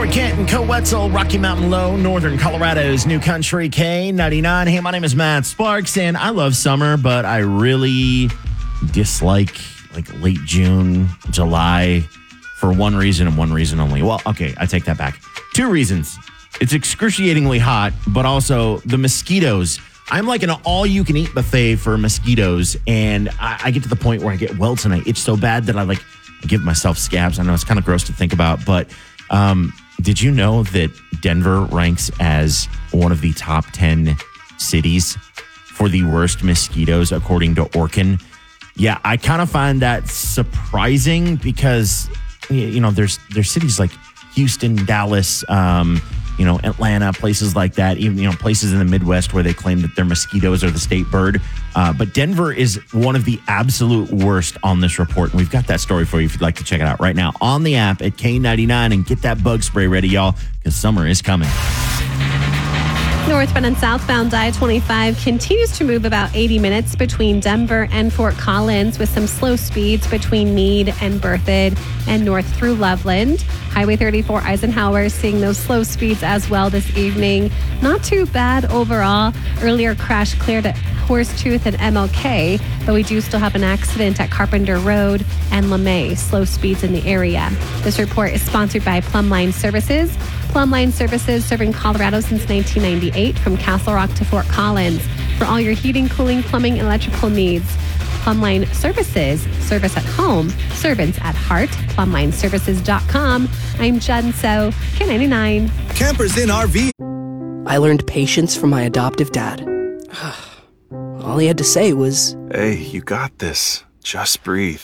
Fort Kent and Coetzel, Rocky Mountain Low, Northern Colorado's New Country K99. Hey, my name is Matt Sparks, and I love summer, but I really dislike late June, July for one reason and one reason only. Well, okay, I take that back. Two reasons. It's excruciatingly hot, but also the mosquitoes. I'm like an all-you-can-eat buffet for mosquitoes, and I get to the point where I get welts and I itch so bad that I give myself scabs. I know it's kind of gross to think about, but did you know that Denver ranks as one of the top 10 cities for the worst mosquitoes, according to Orkin? Yeah, I kind of find that surprising because, there's cities like Houston, Dallas, Atlanta, places like that, even, places in the Midwest where they claim that their mosquitoes are the state bird. But Denver is one of the absolute worst on this report. And we've got that story for you if you'd like to check it out right now on the app at K99 and get that bug spray ready, y'all, because summer is coming. Northbound and southbound I-25 continues to move about 80 minutes between Denver and Fort Collins with some slow speeds between Meade and Berthoud and north through Loveland. Highway 34 Eisenhower seeing those slow speeds as well this evening. Not too bad overall. Earlier crash cleared at Horsetooth and MLK, but we do still have an accident at Carpenter Road and LeMay. Slow speeds in the area. This report is sponsored by Plumline Services. Plumline Services serving Colorado since 1998 from Castle Rock to Fort Collins. For all your heating, cooling, plumbing, and electrical needs. Plumline Services, service at home, servants at heart, plumlineservices.com. I'm Jen So, K99. Campers in RV. I learned patience from my adoptive dad. All he had to say was, "Hey, you got this. Just breathe."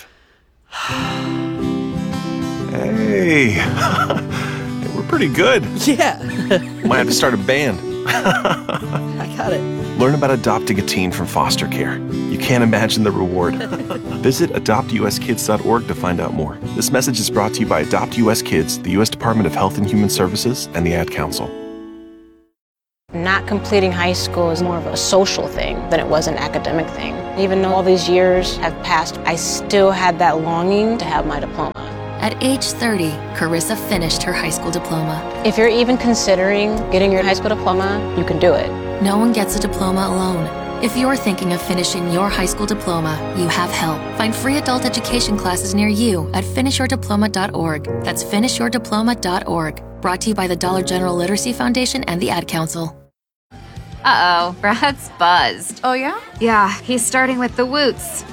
Hey. We're pretty good. Yeah. Might have to start a band. I got it. Learn about adopting a teen from foster care. You can't imagine the reward. Visit adoptuskids.org to find out more. This message is brought to you by Adopt US Kids, the U.S. Department of Health and Human Services, and the Ad Council. Not completing high school is more of a social thing than it was an academic thing. Even though all these years have passed, I still had that longing to have my diploma. At age 30, Carissa finished her high school diploma. If you're even considering getting your high school diploma, you can do it. No one gets a diploma alone. If you're thinking of finishing your high school diploma, you have help. Find free adult education classes near you at finishyourdiploma.org. That's finishyourdiploma.org. Brought to you by the Dollar General Literacy Foundation and the Ad Council. Uh-oh, Brad's buzzed. Oh, yeah? Yeah, he's starting with the woots.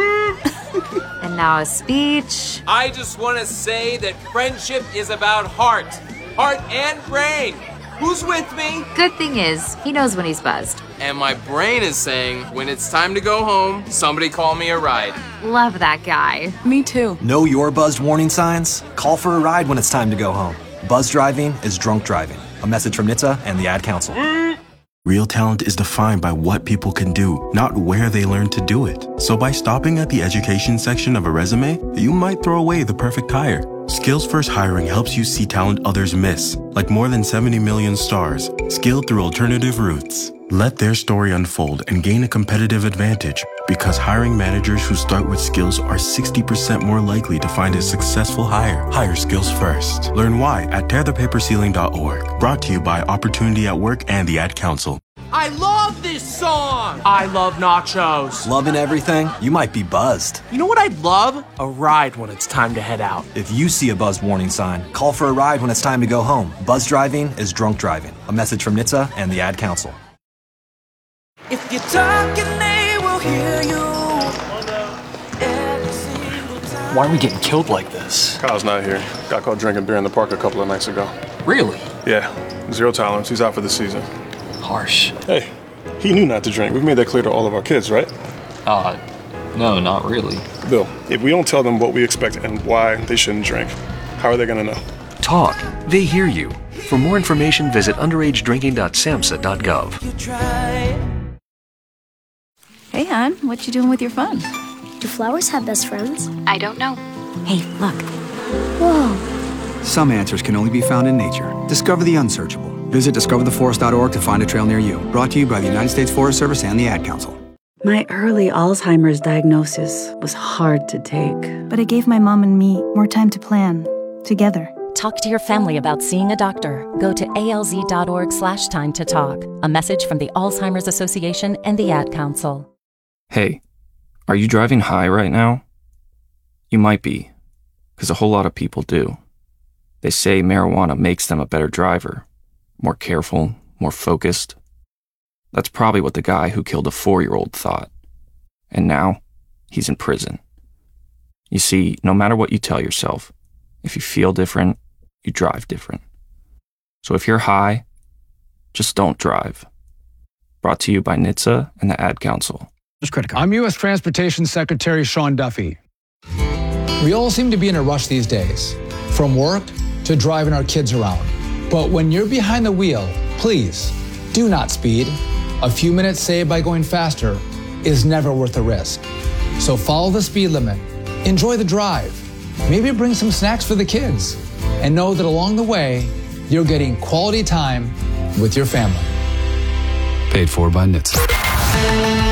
And now a speech. I just want to say that friendship is about heart and brain. Who's with me? Good thing is, he knows when he's buzzed. And my brain is saying, when it's time to go home, somebody call me a ride. Love that guy. Me too. Know your buzzed warning signs? Call for a ride when it's time to go home. Buzz driving is drunk driving. A message from NHTSA and the Ad Council. Real talent is defined by what people can do, not where they learn to do it. So by stopping at the education section of a resume, you might throw away the perfect hire. Skills First Hiring helps you see talent others miss, like more than 70 million stars, skilled through alternative routes. Let their story unfold and gain a competitive advantage, because hiring managers who start with skills are 60% more likely to find a successful hire. Hire skills first. Learn why at tearthepaperceiling.org. Brought to you by Opportunity at Work and the Ad Council. I love this song! I love nachos. Loving everything? You might be buzzed. You know what I'd love? A ride when it's time to head out. If you see a buzzed warning sign, call for a ride when it's time to go home. Buzz driving is drunk driving. A message from NHTSA and the Ad Council. If you're talking, they will hear you. Why are we getting killed like this? Kyle's not here. Got caught drinking beer in the park a couple of nights ago. Really? Yeah. 0 tolerance. He's out for the season. Harsh. Hey, he knew not to drink. We've made that clear to all of our kids, right? No, not really. Bill, if we don't tell them what we expect and why they shouldn't drink, how are they going to know? Talk. They hear you. For more information, visit underagedrinking.samhsa.gov. Hey, hon, what you doing with your phone? Do flowers have best friends? I don't know. Hey, look. Whoa. Some answers can only be found in nature. Discover the unsearchable. Visit discovertheforest.org to find a trail near you. Brought to you by the United States Forest Service and the Ad Council. My early Alzheimer's diagnosis was hard to take. But it gave my mom and me more time to plan, together. Talk to your family about seeing a doctor. Go to alz.org/time to talk. A message from the Alzheimer's Association and the Ad Council. Hey, are you driving high right now? You might be, because a whole lot of people do. They say marijuana makes them a better driver, more careful, more focused. That's probably what the guy who killed a 4-year-old thought. And now, he's in prison. You see, no matter what you tell yourself, if you feel different, you drive different. So if you're high, just don't drive. Brought to you by NHTSA and the Ad Council. I'm U.S. Transportation Secretary Sean Duffy. We all seem to be in a rush these days, from work to driving our kids around. But when you're behind the wheel, please do not speed. A few minutes saved by going faster is never worth the risk. So follow the speed limit, enjoy the drive, maybe bring some snacks for the kids, and know that along the way, you're getting quality time with your family. Paid for by NHTSA.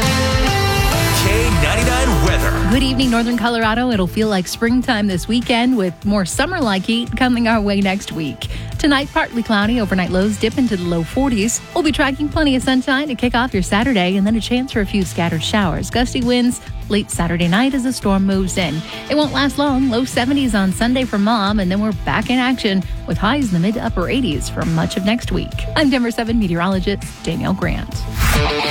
K99 weather. Good evening, Northern Colorado. It'll feel like springtime this weekend with more summer-like heat coming our way next week. Tonight, partly cloudy. Overnight lows dip into the low 40s. We'll be tracking plenty of sunshine to kick off your Saturday, and then a chance for a few scattered showers. Gusty winds late Saturday night as the storm moves in. It won't last long. Low 70s on Sunday for Mom, and then we're back in action with highs in the mid to upper 80s for much of next week. I'm Denver 7 meteorologist Danielle Grant.